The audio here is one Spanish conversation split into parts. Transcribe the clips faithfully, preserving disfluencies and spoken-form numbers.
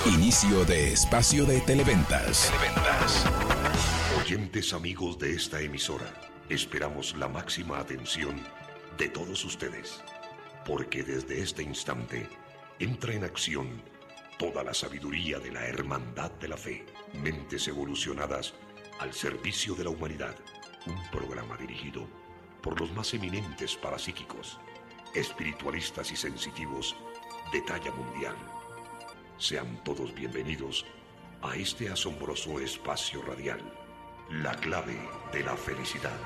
Inicio de espacio de Televentas. Televentas. Oyentes amigos de esta emisora, esperamos la máxima atención de todos ustedes, porque desde este instante entra en acción toda la sabiduría de la hermandad de la fe. Mentes evolucionadas al servicio de la humanidad. Un programa dirigido por los más eminentes parapsíquicos, espiritualistas y sensitivos de talla mundial. Sean todos bienvenidos a este asombroso espacio radial, la clave de la felicidad.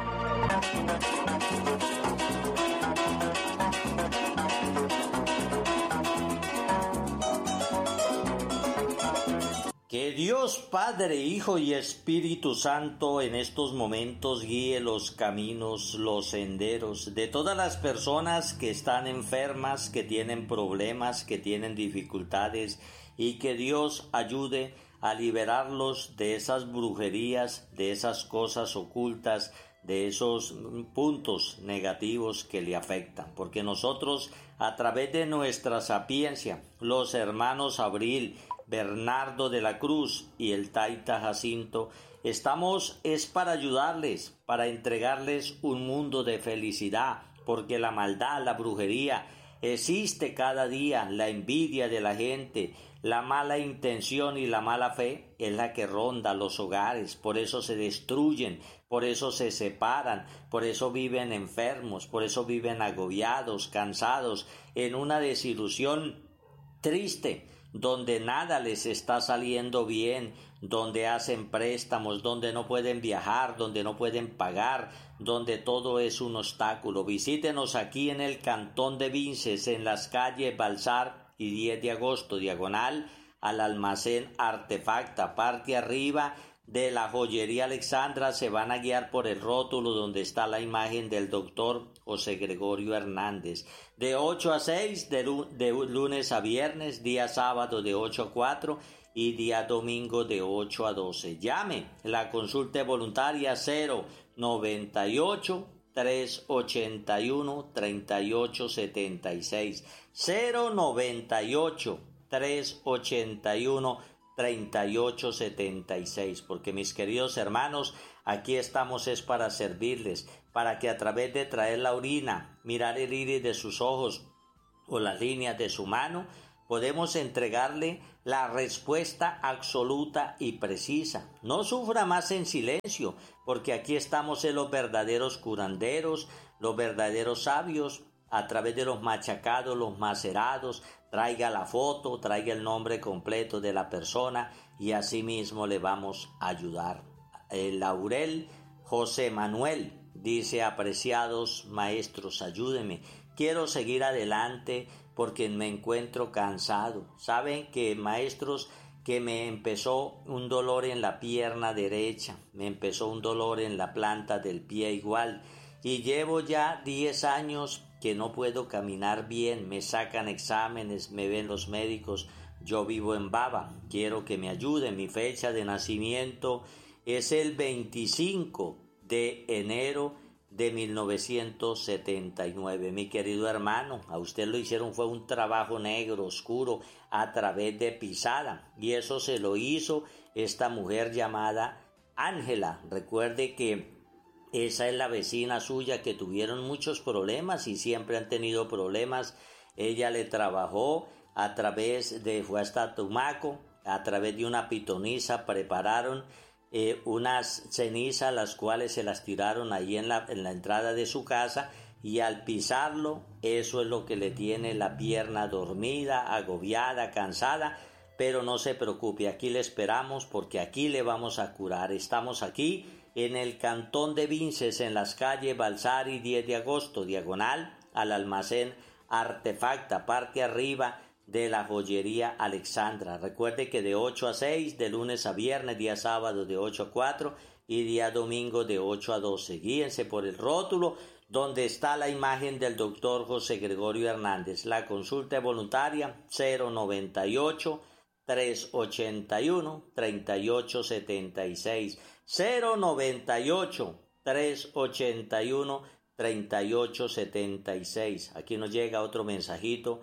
Que Dios Padre, Hijo y Espíritu Santo en estos momentos guíe los caminos, los senderos de todas las personas que están enfermas, que tienen problemas, que tienen dificultades, y que Dios ayude a liberarlos de esas brujerías, de esas cosas ocultas, de esos puntos negativos que le afectan, porque nosotros, a través de nuestra sapiencia, los hermanos Abril, Bernardo de la Cruz y el Taita Jacinto, estamos es para ayudarles, para entregarles un mundo de felicidad, porque la maldad, la brujería existe cada día, la envidia de la gente, la mala intención y la mala fe es la que ronda los hogares, por eso se destruyen, por eso se separan, por eso viven enfermos, por eso viven agobiados, cansados, en una desilusión triste, donde nada les está saliendo bien, donde hacen préstamos, donde no pueden viajar, donde no pueden pagar, donde todo es un obstáculo. Visítenos aquí en el Cantón de Vinces, en las calles Balsar y diez de agosto, diagonal al almacén Artefacta, parte arriba de la joyería Alexandra. Se van a guiar por el rótulo donde está la imagen del doctor José Gregorio Hernández. De ocho a seis, de, de lunes a viernes, día sábado de ocho a cuatro y día domingo de ocho a doce. Llame, la consulta voluntaria cero noventa y ocho, trescientos ochenta y uno, treinta y ocho setenta y seis. cero noventa y ocho, trescientos ochenta y uno, treinta y ocho setenta y seis, porque mis queridos hermanos, aquí estamos es para servirles, para que a través de traer la orina, mirar el iris de sus ojos o las líneas de su mano, podemos entregarle la respuesta absoluta y precisa. No sufra más en silencio, porque aquí estamos en los verdaderos curanderos, los verdaderos sabios, a través de los machacados, los macerados. Traiga la foto, traiga el nombre completo de la persona y así mismo le vamos a ayudar. El Laurel José Manuel dice: apreciados maestros, ayúdenme. Quiero seguir adelante porque me encuentro cansado. Saben que, maestros, que me empezó un dolor en la pierna derecha, me empezó un dolor en la planta del pie igual, y llevo ya diez años que no puedo caminar bien, me sacan exámenes, me ven los médicos, yo vivo en Baba, quiero que me ayuden. Mi fecha de nacimiento es el veinticinco de enero de mil novecientos setenta y nueve. Mi querido hermano, a usted lo hicieron fue un trabajo negro, oscuro, a través de pisada, y eso se lo hizo esta mujer llamada Ángela. Recuerde que esa es la vecina suya, que tuvieron muchos problemas y siempre han tenido problemas. Ella le trabajó a través de, fue hasta Tumaco, a través de una pitonisa prepararon eh, unas cenizas, las cuales se las tiraron ahí en la, en la entrada de su casa, y al pisarlo, eso es lo que le tiene la pierna dormida, agobiada, cansada. Pero no se preocupe, aquí le esperamos, porque aquí le vamos a curar. Estamos aquí en el Cantón de Vinces, en las calles Balsar y diez de agosto, diagonal al almacén Artefacta, parte arriba de la joyería Alexandra. Recuerde que de ocho a seis, de lunes a viernes, día sábado de ocho a cuatro y día domingo de ocho a doce. Guíense por el rótulo donde está la imagen del doctor José Gregorio Hernández. La consulta voluntaria cero noventa y ocho, trescientos ochenta y uno, treinta y ocho setenta y seis. cero noventa y ocho, trescientos ochenta y uno, treinta y ocho setenta y seis. Aquí nos llega otro mensajito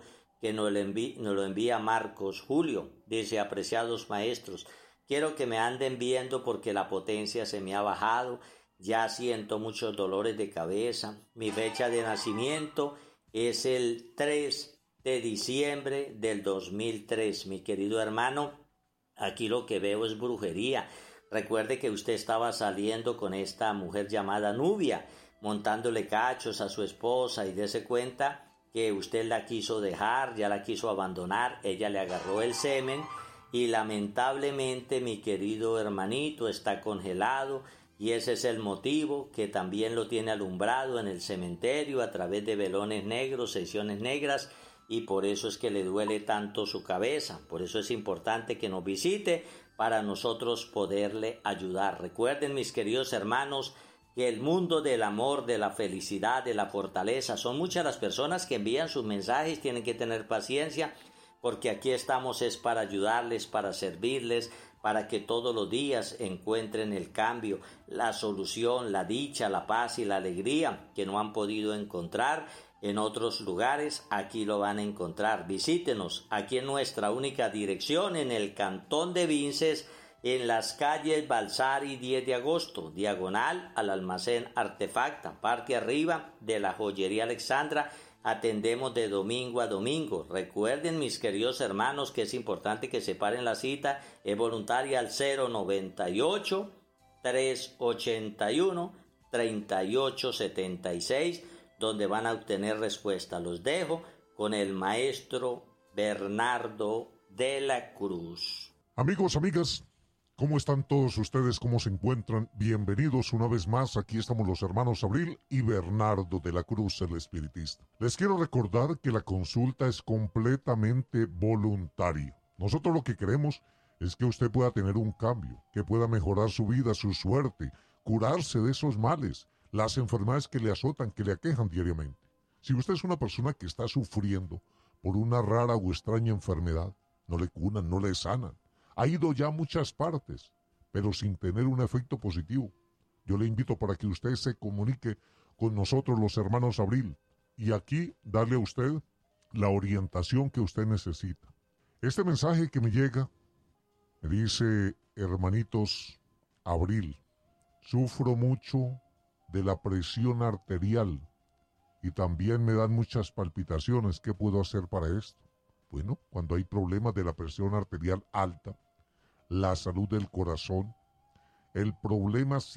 que nos lo, envi nos lo envía Marcos Julio. Dice: apreciados maestros, quiero que me anden viendo porque la potencia se me ha bajado, ya siento muchos dolores de cabeza. Mi fecha de nacimiento es el tres de diciembre del dos mil tres. Mi querido hermano, aquí lo que veo es brujería. Recuerde que usted estaba saliendo con esta mujer llamada Nubia, montándole cachos a su esposa, y dése cuenta que usted la quiso dejar, ya la quiso abandonar, ella le agarró el semen y lamentablemente, mi querido hermanito, está congelado, y ese es el motivo que también lo tiene alumbrado en el cementerio a través de velones negros, sesiones negras, y por eso es que le duele tanto su cabeza. Por eso es importante que nos visite para nosotros poderle ayudar. Recuerden, mis queridos hermanos, que el mundo del amor, de la felicidad, de la fortaleza, son muchas las personas que envían sus mensajes. Tienen que tener paciencia, porque aquí estamos es para ayudarles, para servirles, para que todos los días encuentren el cambio, la solución, la dicha, la paz y la alegría que no han podido encontrar en otros lugares. Aquí lo van a encontrar. Visítenos aquí en nuestra única dirección en el Cantón de Vinces, en las calles Balsari diez de agosto, diagonal al almacén Artefacta, parte arriba de la joyería Alexandra. Atendemos de domingo a domingo. Recuerden, mis queridos hermanos, que es importante que separen la cita. Es voluntaria al cero noventa y ocho, trescientos ochenta y uno, treinta y ocho setenta y seis, donde van a obtener respuesta. Los dejo con el maestro Bernardo de la Cruz. Amigos, amigas, ¿cómo están todos ustedes? ¿Cómo se encuentran? Bienvenidos una vez más. Aquí estamos los hermanos Abril y Bernardo de la Cruz, el espiritista. Les quiero recordar que la consulta es completamente voluntaria. Nosotros lo que queremos es que usted pueda tener un cambio, que pueda mejorar su vida, su suerte, curarse de esos males, las enfermedades que le azotan, que le aquejan diariamente. Si usted es una persona que está sufriendo por una rara o extraña enfermedad, no le curan, no le sanan, ha ido ya a muchas partes, pero sin tener un efecto positivo, yo le invito para que usted se comunique con nosotros, los hermanos Abril, y aquí darle a usted la orientación que usted necesita. Este mensaje que me llega me dice: hermanitos Abril, sufro mucho de la presión arterial y también me dan muchas palpitaciones. ¿Qué puedo hacer para esto? Bueno, cuando hay problemas de la presión arterial alta, la salud del corazón, el problema